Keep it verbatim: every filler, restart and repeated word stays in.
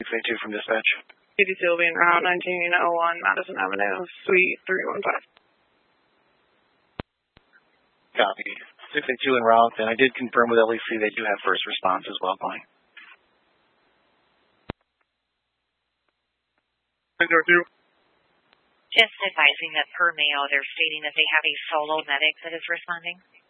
six eight two from dispatch. P D C will be en route, nineteen oh one Madison Avenue, Suite three one five. Copy. six eight two en route, and I did confirm with L E C that you have first response as well, Connie. Just advising that per mail, they're stating that they have a solo medic that is responding.